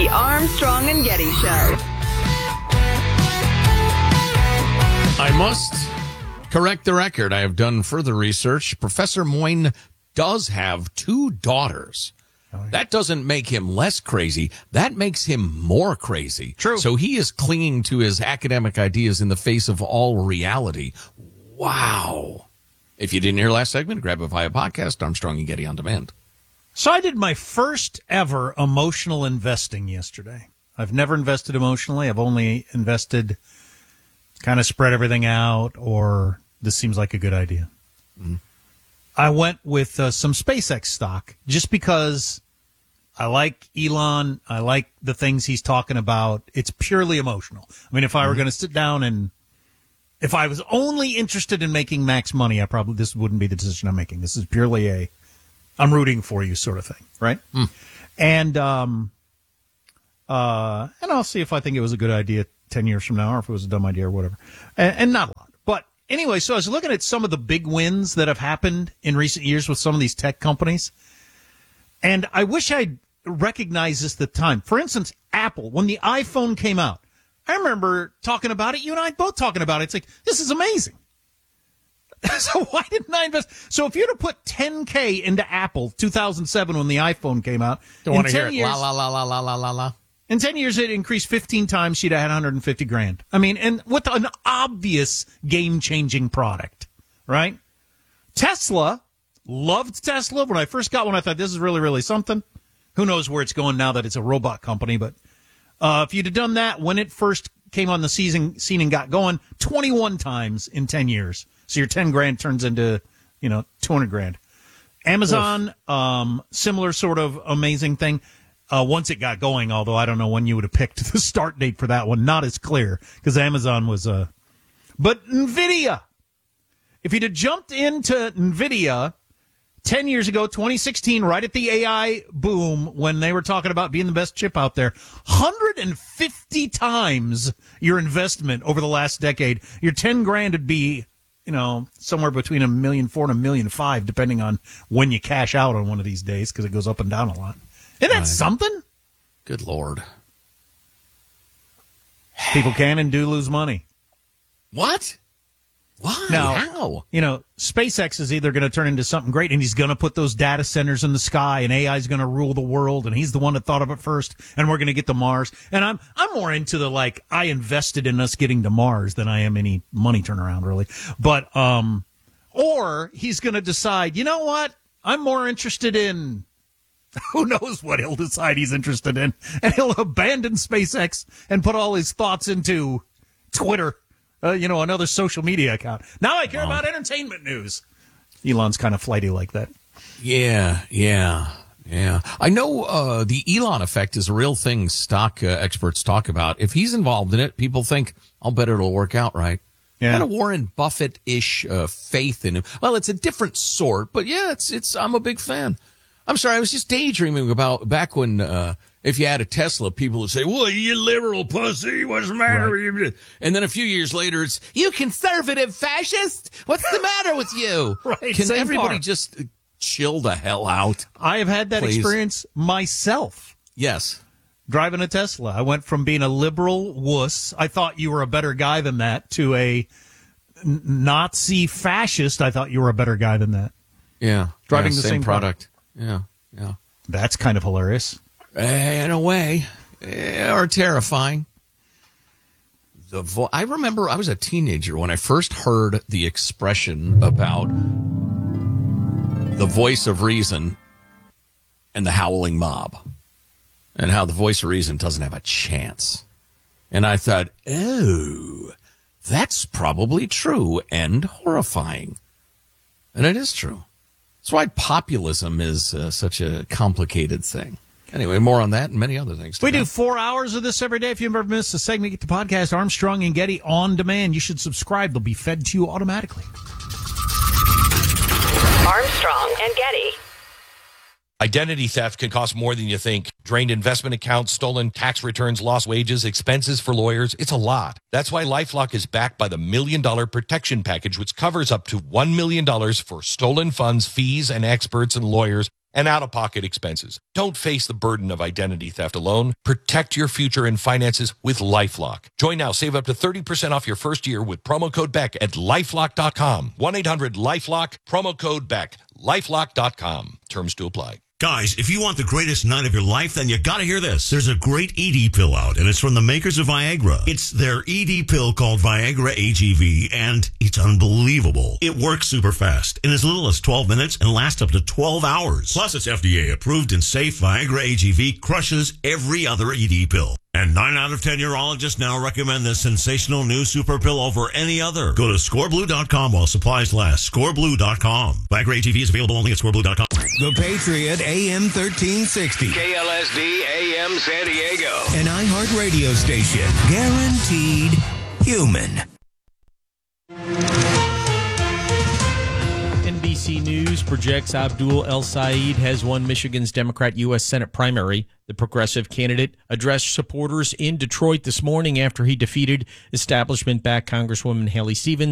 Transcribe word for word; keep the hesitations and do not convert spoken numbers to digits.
The Armstrong and Getty Show. I must correct the record. I have done further research. Professor Moyne does have two daughters. Oh, yeah. That doesn't make him less crazy. That makes him more crazy. True. So he is clinging to his academic ideas in the face of all reality. Wow. If you didn't hear last segment, grab it via podcast, Armstrong and Getty On Demand. So I did my first ever emotional investing yesterday. I've never invested emotionally. I've only invested, kind of spread everything out, or this seems like a good idea. Mm-hmm. I went with uh, some SpaceX stock just because I like Elon. I like the things he's talking about. It's purely emotional. I mean, if I were mm-hmm. going to sit down and if I was only interested in making max money, I probably this wouldn't be the decision I'm making. This is purely a I'm rooting for you sort of thing, right? Mm. And um, uh, and I'll see if I think it was a good idea ten years from now or if it was a dumb idea or whatever. And, and not a lot. But anyway, so I was looking at some of the big wins that have happened in recent years with some of these tech companies. And I wish I'd recognized this at the time. For instance, Apple, when the iPhone came out, I remember talking about it. You and I both talking about it. It's like, this is amazing. So why didn't I invest? So if you'd have put ten K into Apple two thousand seven when the iPhone came out, don't want to hear it. Years, la, la, la, la, la, la, la. In ten years, it increased fifteen times. She'd have had one hundred fifty grand. I mean, and with an obvious game-changing product, right? Tesla, loved Tesla. When I first got one, I thought this is really, really something. Who knows where it's going now that it's a robot company, but uh, if you'd have done that when it first came on the season, scene and got going, twenty-one times in ten years. So your ten grand turns into, you know, two hundred grand. Amazon, um, similar sort of amazing thing. Uh, once it got going, although I don't know when you would have picked the start date for that one. Not as clear because Amazon was, uh, but NVIDIA. If you'd have jumped into NVIDIA ten years ago, twenty sixteen, right at the A I boom, when they were talking about being the best chip out there, one hundred fifty times your investment over the last decade. Your ten grand would be, you know, somewhere between a million four and a million five, depending on when you cash out on one of these days, because it goes up and down a lot. Isn't that right. something? Good Lord. People can and do lose money. What? Why? Now, how? You know, SpaceX is either going to turn into something great, and he's going to put those data centers in the sky, and A I is going to rule the world, and he's the one that thought of it first, and we're going to get to Mars. And I'm I'm more into the, like, I invested in us getting to Mars than I am any money turnaround, really. But, um, or he's going to decide, you know what? I'm more interested in, who knows what he'll decide he's interested in, and he'll abandon SpaceX and put all his thoughts into Twitter. Uh, you know, another social media account. Now I care wow. about entertainment news. Elon's kind of flighty like that. Yeah, yeah, yeah. I know uh, the Elon effect is a real thing stock uh, experts talk about. If he's involved in it, people think, I'll bet it'll work out right. Yeah. Kind of Warren Buffett-ish uh, faith in him. Well, it's a different sort, but yeah, it's it's. I'm a big fan. I'm sorry, I was just daydreaming about back when... Uh, if you had a Tesla, people would say, well, you liberal pussy, what's the matter right. with you? And then a few years later, it's, you conservative fascist, what's the matter with you? Right. Can Same everybody part. just chill the hell out? I have had that Please. experience myself. Yes. Driving a Tesla. I went from being a liberal wuss, I thought you were a better guy than that, to a Nazi fascist, I thought you were a better guy than that. Yeah. Driving yeah, the same, same product. product. Yeah, yeah. That's kind of hilarious. In a way, or terrifying. The vo- I remember I was a teenager when I first heard the expression about the voice of reason and the howling mob, and how the voice of reason doesn't have a chance. And I thought, oh, that's probably true and horrifying. And it is true. That's why populism is uh, such a complicated thing. Anyway, more on that and many other things. We do four hours of this every day. If you ever miss a segment, get the podcast Armstrong and Getty on demand. You should subscribe. They'll be fed to you automatically. Armstrong and Getty. Identity theft can cost more than you think. Drained investment accounts, stolen tax returns, lost wages, expenses for lawyers. It's a lot. That's why LifeLock is backed by the Million Dollar Protection Package, which covers up to one million dollars for stolen funds, fees, and experts and lawyers. and out-of-pocket expenses. Don't face the burden of identity theft alone. Protect your future and finances with LifeLock. Join now. Save up to thirty percent off your first year with promo code Beck at lifelock dot com. one eight hundred lifelock, promo code Beck. lifelock dot com. Terms to apply. Guys, if you want the greatest night of your life, then you gotta hear this. There's a great E D pill out, and it's from the makers of Viagra. It's their E D pill called Viagra A G V, and it's unbelievable. It works super fast, in as little as twelve minutes, and lasts up to twelve hours. Plus, it's F D A approved and safe. Viagra A G V crushes every other E D pill. And nine out of ten urologists now recommend this sensational new super pill over any other. Go to score blue dot com while supplies last. score blue dot com. Viagra A G V is available only at score blue dot com. The Patriot A M thirteen sixty. K L S D A M San Diego. An iHeart radio station. Guaranteed human. N B C News projects Abdul El Sayed has won Michigan's Democrat U S Senate primary. The progressive candidate addressed supporters in Detroit this morning after he defeated establishment-backed Congresswoman Haley Stevens